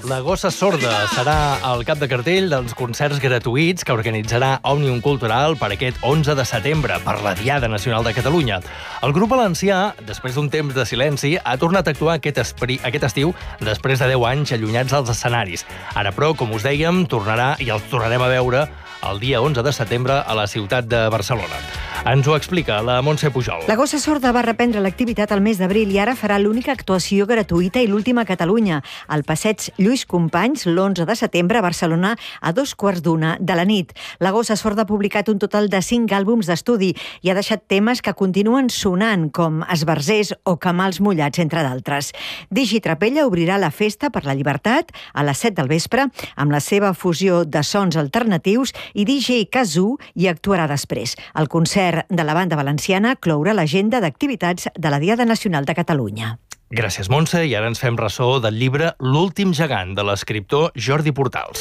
La Gossa Sorda serà el cap de cartell dels concerts gratuïts que organitzarà Òmnium Cultural per aquest 11 de setembre, per la Diada Nacional de Catalunya. El grup valencià, després d'un temps de silenci, ha tornat a actuar aquest estiu després de 10 anys allunyats dels escenaris. Ara, però, com us dèiem, tornarà i els tornarem a veure el dia 11 de setembre a la ciutat de Barcelona. Ens ho explica la Montse Pujol. La Gossa Sorda va reprendre l'activitat al mes d'abril i ara farà l'única actuació gratuïta i l'última a Catalunya, al passeig Lluís Companys, l'11 de setembre a Barcelona, a 2:15 de la nit. La Gossa Sorda ha publicat un total de 5 àlbums d'estudi i ha deixat temes que continuen sonant, com Esbarzers o Camals mullats, entre d'altres. Digi Trapella obrirà la Festa per la Llibertat a les 7 del vespre, amb la seva fusió de sons alternatius, i DJ Kazoo hi actuarà després. El concert de la banda valenciana clourà l'agenda d'activitats de la Diada Nacional de Catalunya. Gràcies, Montse, i ara ens fem ressò del llibre L'últim gegant, de l'escriptor Jordi Portals.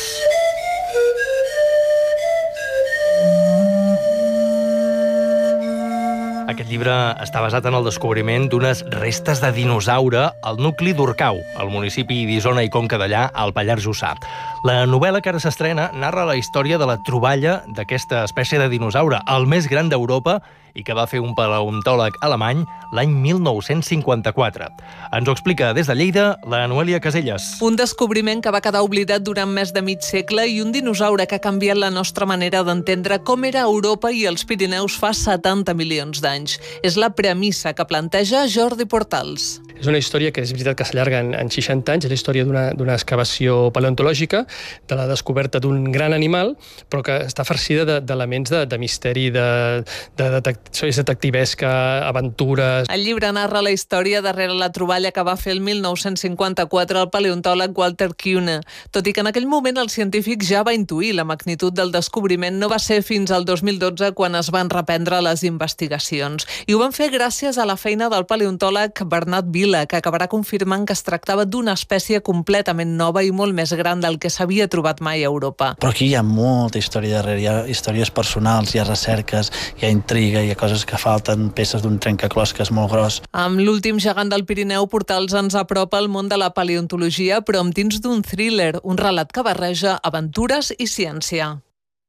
Aquest llibre està basat en el descobriment d'unes restes de dinosaure al nucli d'Orcau, al municipi d'Isona i Conca Dellà, al Pallars Jussà. La novel·la que ara s'estrena narra la història de la troballa d'aquesta espècie de dinosaure, el més gran d'Europa, i que va fer un paleontòleg alemany l'any 1954. Ens ho explica des de Lleida la Noelia Caselles. Un descobriment que va quedar oblidat durant més de mig segle i un dinosaure que ha canviat la nostra manera d'entendre com era Europa i els Pirineus fa 70 milions d'anys. És la premissa que planteja Jordi Portals. És una història que és veritat que s'allarga en 60 anys, és la història d'una excavació paleontològica, de la descoberta d'un gran animal, però que està farcida d'elements de misteri, de detectivesca, aventures. El llibre narra la història darrere la troballa que va fer el 1954 el paleontòleg Walter Kuhne. Tot i que en aquell moment el científic ja va intuir la magnitud del descobriment, no va ser fins al 2012 quan es van reprendre les investigacions. I ho van fer gràcies a la feina del paleontòleg Bernat Vila, que acabarà confirmant que es tractava d'una espècie completament nova i molt més gran del que s'havia trobat mai a Europa. Però aquí hi ha molta història darrere, hi ha històries personals, hi ha recerques, hi ha intriga, hi ha coses que falten, peces d'un trencaclosques molt gros. Amb l'últim gegant del Pirineu, Portals ens apropa al món de la paleontologia, però amb dins d'un thriller, un relat que barreja aventures i ciència.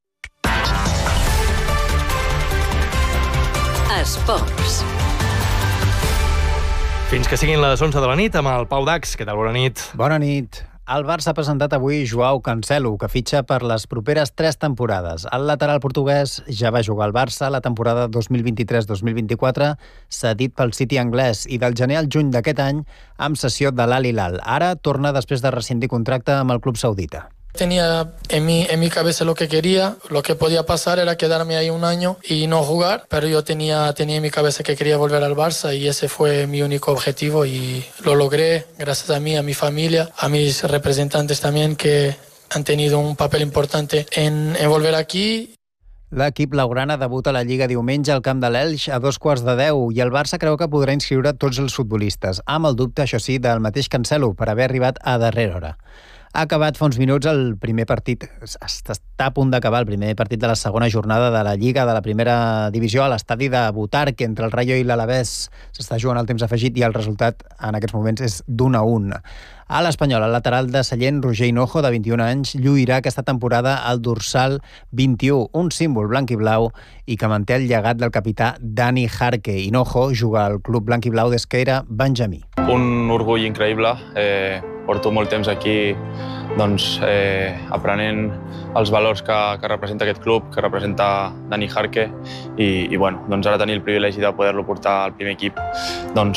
Esports. Fins que siguin les 11 de la nit amb el Pau Dax. Què tal? Bona nit. Bona nit. El Barça ha presentat avui Joao Cancelo, que fitxa per les properes 3 temporades. El lateral portuguès ja va jugar al Barça la temporada 2023-2024, cedit pel City anglès, i del gener al juny d'aquest any amb cessió de l'Al Hilal. Ara torna després de rescindir contracte amb el club saudita. Tenía en mi cabeza lo que quería, lo que podía pasar era quedarme ahí un año y no jugar, pero yo tenía en mi cabeza que quería volver al Barça y ese fue mi único objetivo y lo logré gracias a mí, a mi familia, a mis representantes también que han tenido un papel importante en volver aquí. L'equip blaugrana debuta a la Lliga diumenge al camp de l'Elx a 9:15 i el Barça creu que podrà inscriure tots els futbolistes, amb el dubte, això sí, del mateix Cancelo per haver arribat a darrera hora. Ha acabat fa uns minuts el primer partit, està a punt d'acabar el primer partit de la segona jornada de la Lliga de la primera divisió a l'estadi de Butarque entre el Rayo i l'Alavés. S'està jugant al temps afegit i el resultat en aquests moments és d'1-1. A l'Espanyol, el lateral de Sallent, Roger Hinojo, de 21 anys, lluirà aquesta temporada al dorsal 21, un símbol blanc i blau i que manté el llegat del capità Dani Jarque. Hinojo juga al club blanc i blau des que era benjamí. Un orgull increïble. Porto molt temps aquí aprenent els valors que representa aquest club, que representa Dani Jarque i ara tenir el privilegi de poder-lo portar al primer equip